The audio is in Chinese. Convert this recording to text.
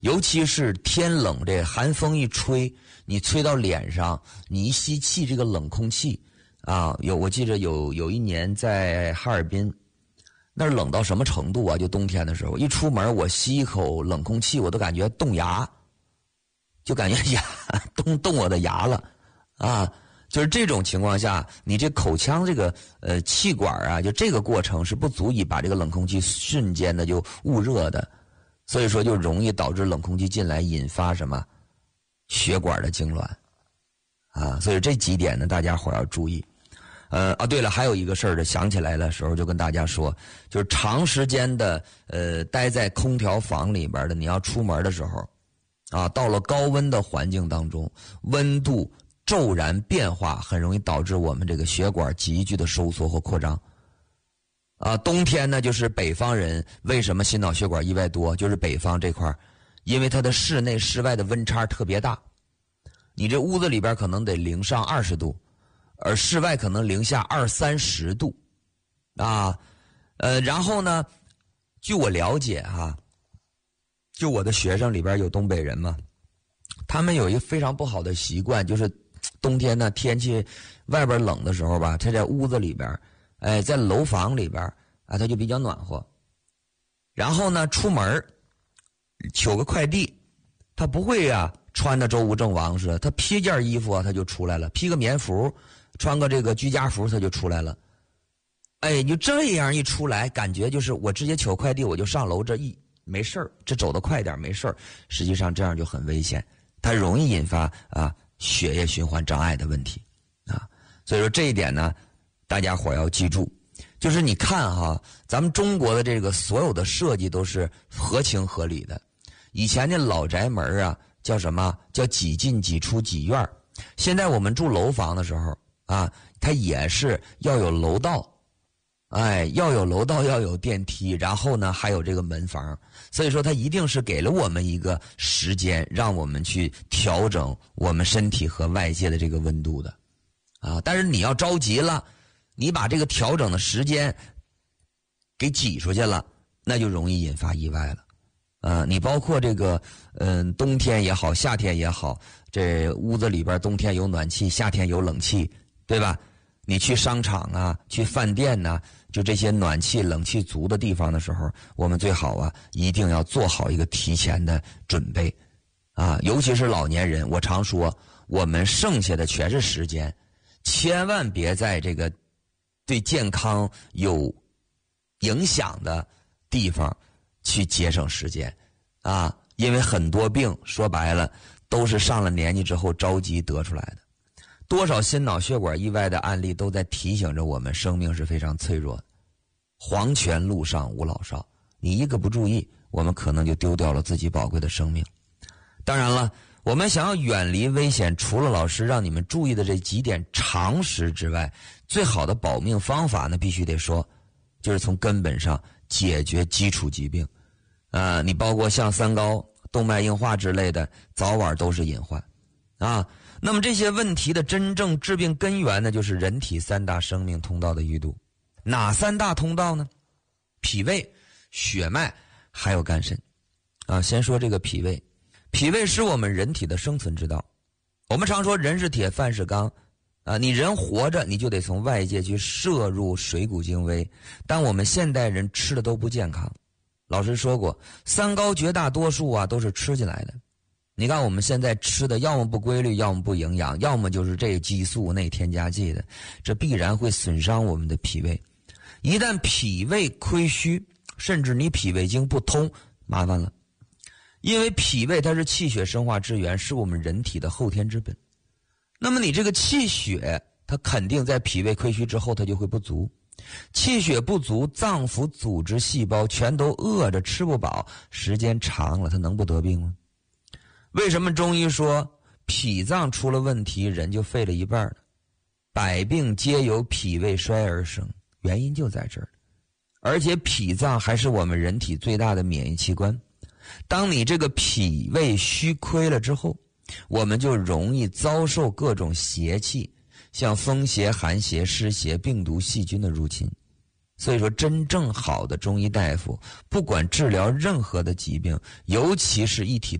尤其是天冷，这寒风一吹，你吹到脸上，你一吸气这个冷空气啊，我记着有一年在哈尔滨，那儿冷到什么程度啊？就冬天的时候，一出门我吸一口冷空气，我都感觉冻牙，就感觉牙冻我的牙了啊！就是这种情况下，你这口腔这个气管啊，就这个过程是不足以把这个冷空气瞬间的就捂热的。所以说就容易导致冷空气进来，引发什么血管的痉挛啊。所以这几点呢，大家伙要注意。对了，还有一个事儿，想起来的时候就跟大家说，就是长时间的待在空调房里边的，你要出门的时候啊，到了高温的环境当中，温度骤然变化，很容易导致我们这个血管急剧的收缩或扩张。冬天呢，就是北方人为什么心脑血管意外多，就是北方这块，因为它的室内室外的温差特别大，你这屋子里边可能得零上20度，而室外可能零下20-30度，然后呢，据我了解哈，就我的学生里边有东北人嘛，他们有一个非常不好的习惯，就是冬天呢天气外边冷的时候吧，他在屋子里边。在楼房里边啊，它就比较暖和。然后呢，出门取个快递，他不会啊穿的周吴郑王似的，他披件衣服啊他就出来了，披个棉服，穿个这个居家服他就出来了。你就这样一出来，感觉就是我直接取快递我就上楼，没事儿，这走得快点没事儿。实际上这样就很危险，它容易引发血液循环障碍的问题啊。所以说这一点呢，大家伙要记住，就是你看哈，咱们中国的这个所有的设计都是合情合理的。以前的老宅门啊，叫什么？叫几进几出几院。现在我们住楼房的时候啊，它也是要有楼道，要有楼道，要有电梯，然后呢还有这个门房。所以说它一定是给了我们一个时间，让我们去调整我们身体和外界的这个温度的但是你要着急了，你把这个调整的时间给挤出去了，那就容易引发意外了。你包括这个冬天也好，夏天也好，这屋子里边冬天有暖气，夏天有冷气，对吧？你去商场啊，去饭店啊，就这些暖气冷气足的地方的时候，我们最好一定要做好一个提前的准备尤其是老年人，我常说我们剩下的全是时间，千万别在这个对健康有影响的地方去节省时间因为很多病说白了都是上了年纪之后着急得出来的。多少心脑血管意外的案例都在提醒着我们，生命是非常脆弱的。黄泉路上无老少，你一个不注意，我们可能就丢掉了自己宝贵的生命。当然了，我们想要远离危险，除了老师让你们注意的这几点常识之外，最好的保命方法呢，必须得说，就是从根本上解决基础疾病。你包括像三高、动脉硬化之类的，早晚都是隐患那么这些问题的真正致病根源呢，就是人体3大生命通道的淤堵。哪3大通道呢？脾胃、血脉还有肝肾先说这个脾胃。脾胃是我们人体的生存之道。我们常说人是铁，饭是钢你人活着你就得从外界去摄入水谷精微，但我们现代人吃的都不健康。老师说过，三高绝大多数都是吃进来的。你看我们现在吃的要么不规律，要么不营养，要么就是这激素那添加剂的，这必然会损伤我们的脾胃。一旦脾胃亏虚，甚至你脾胃经不通，麻烦了。因为脾胃它是气血生化之源，是我们人体的后天之本。那么你这个气血它肯定在脾胃亏虚之后它就会不足，气血不足，脏腑组织细胞全都饿着吃不饱，时间长了它能不得病吗？为什么中医说脾脏出了问题人就废了一半呢？百病皆由脾胃衰而生，原因就在这儿。而且脾脏还是我们人体最大的免疫器官，当你这个脾胃虚亏了之后，我们就容易遭受各种邪气，像风邪、寒邪、湿邪、病毒、细菌的入侵。 所以说，真正好的中医大夫，不管治疗任何的疾病，尤其是一体